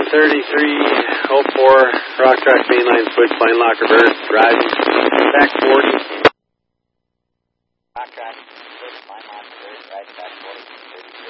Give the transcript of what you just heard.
3304, Rock Track mainline switch, line lock reverse, rising, back 40. Rock Track, switch, line lock reverse, rising back 40.